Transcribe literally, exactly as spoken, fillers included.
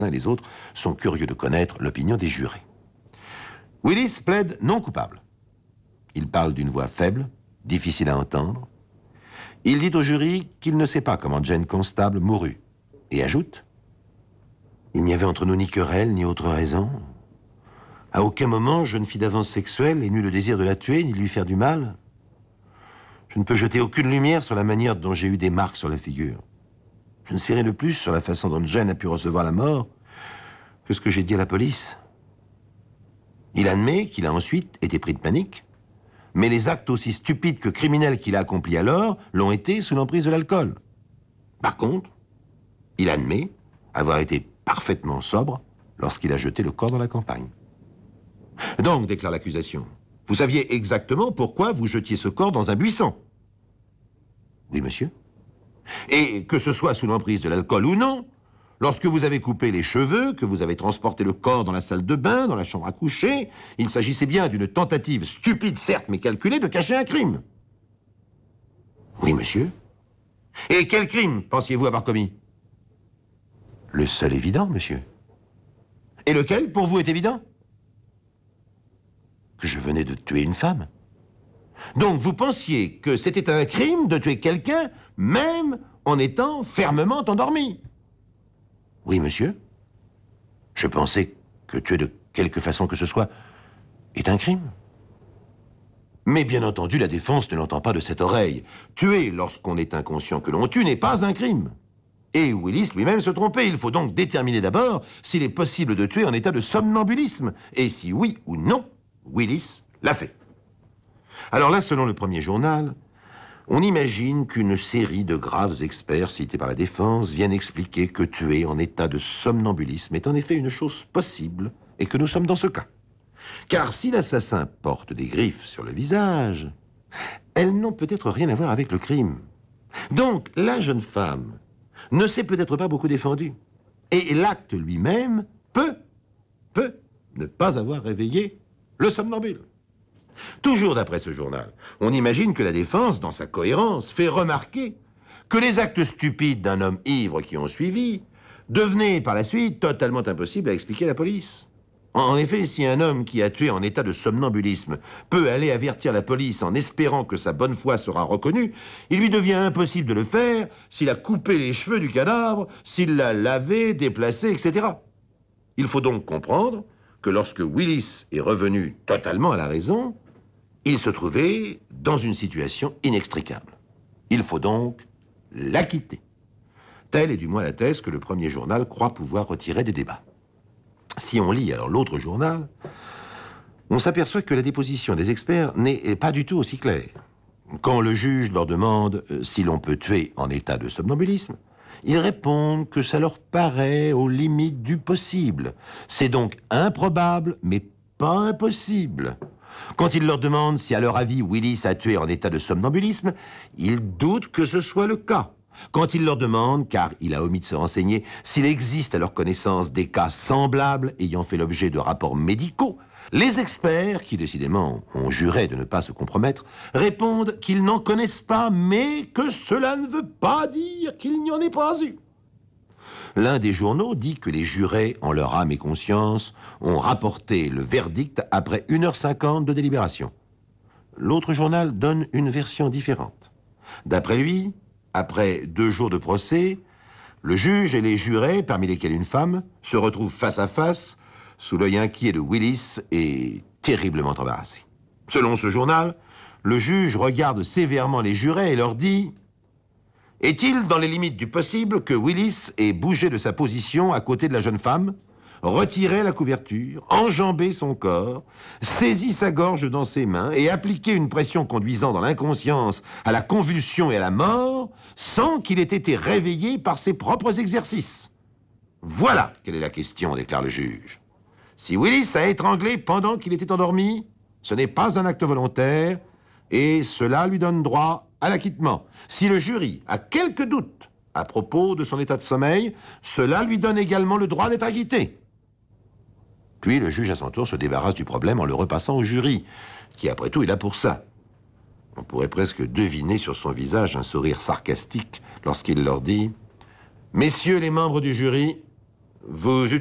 et les autres sont curieux de connaître l'opinion des jurés. Willis plaide non coupable. Il parle d'une voix faible, difficile à entendre. Il dit au jury qu'il ne sait pas comment Jane Constable mourut, et ajoute « Il n'y avait entre nous ni querelle, ni autre raison. À aucun moment je ne fis d'avance sexuelle et n'eus le désir de la tuer, ni de lui faire du mal. Je ne peux jeter aucune lumière sur la manière dont j'ai eu des marques sur la figure. Je ne sais rien de plus sur la façon dont Jane a pu recevoir la mort que ce que j'ai dit à la police. Il admet qu'il a ensuite été pris de panique, mais les actes aussi stupides que criminels qu'il a accomplis alors l'ont été sous l'emprise de l'alcool. Par contre, il admet avoir été parfaitement sobre lorsqu'il a jeté le corps dans la campagne. Donc, déclare l'accusation, vous saviez exactement pourquoi vous jetiez ce corps dans un buisson? Oui, monsieur. Et que ce soit sous l'emprise de l'alcool ou non, lorsque vous avez coupé les cheveux, que vous avez transporté le corps dans la salle de bain, dans la chambre à coucher, il s'agissait bien d'une tentative stupide, certes, mais calculée, de cacher un crime. Oui, monsieur. Et quel crime pensiez-vous avoir commis? Le seul évident, monsieur. Et lequel, pour vous, est évident? Que je venais de tuer une femme. Donc vous pensiez que c'était un crime de tuer quelqu'un, même en étant fermement endormi? Oui, monsieur. Je pensais que tuer de quelque façon que ce soit est un crime. Mais bien entendu, la défense ne l'entend pas de cette oreille. Tuer lorsqu'on est inconscient que l'on tue n'est pas un crime. Et Willis lui-même se trompait. Il faut donc déterminer d'abord s'il est possible de tuer en état de somnambulisme. Et si oui ou non, Willis l'a fait. Alors là, selon le premier journal, on imagine qu'une série de graves experts cités par la défense viennent expliquer que tuer en état de somnambulisme est en effet une chose possible et que nous sommes dans ce cas. Car si l'assassin porte des griffes sur le visage, elles n'ont peut-être rien à voir avec le crime. Donc, la jeune femme ne s'est peut-être pas beaucoup défendue. Et l'acte lui-même peut, peut ne pas avoir réveillé le somnambule. Toujours d'après ce journal, on imagine que la défense, dans sa cohérence, fait remarquer que les actes stupides d'un homme ivre qui ont suivi devenaient par la suite totalement impossibles à expliquer à la police. En effet, si un homme qui a tué en état de somnambulisme peut aller avertir la police en espérant que sa bonne foi sera reconnue, il lui devient impossible de le faire s'il a coupé les cheveux du cadavre, s'il l'a lavé, déplacé, et cetera. Il faut donc comprendre que lorsque Willis est revenu totalement à la raison, il se trouvait dans une situation inextricable. Il faut donc l'acquitter. Telle est du moins la thèse que le premier journal croit pouvoir retirer des débats. Si on lit alors l'autre journal, on s'aperçoit que la déposition des experts n'est pas du tout aussi claire. Quand le juge leur demande euh, si l'on peut tuer en état de somnambulisme, ils répondent que ça leur paraît aux limites du possible. C'est donc improbable, mais pas impossible. Quand ils leur demandent si, à leur avis, Willis a tué en état de somnambulisme, ils doutent que ce soit le cas. Quand ils leur demandent, car il a omis de se renseigner, s'il existe à leur connaissance des cas semblables ayant fait l'objet de rapports médicaux, les experts, qui décidément ont juré de ne pas se compromettre, répondent qu'ils n'en connaissent pas, mais que cela ne veut pas dire qu'il n'y en ait pas eu. L'un des journaux dit que les jurés, en leur âme et conscience, ont rapporté le verdict après une heure cinquante de délibération. L'autre journal donne une version différente. D'après lui, après deux jours de procès, le juge et les jurés, parmi lesquels une femme, se retrouvent face à face, sous l'œil inquiet de Willis et terriblement embarrassé. Selon ce journal, le juge regarde sévèrement les jurés et leur dit « Est-il dans les limites du possible que Willis ait bougé de sa position à côté de la jeune femme, retiré la couverture, enjambé son corps, saisi sa gorge dans ses mains et appliqué une pression conduisant dans l'inconscience à la convulsion et à la mort, sans qu'il ait été réveillé par ses propres exercices? Voilà quelle est la question, déclare le juge. Si Willis a étranglé pendant qu'il était endormi, ce n'est pas un acte volontaire et cela lui donne droit à l'acquittement. Si le jury a quelques doutes à propos de son état de sommeil, cela lui donne également le droit d'être acquitté. Puis le juge à son tour se débarrasse du problème en le repassant au jury, qui après tout est là pour ça. On pourrait presque deviner sur son visage un sourire sarcastique lorsqu'il leur dit « Messieurs les membres du jury, Vous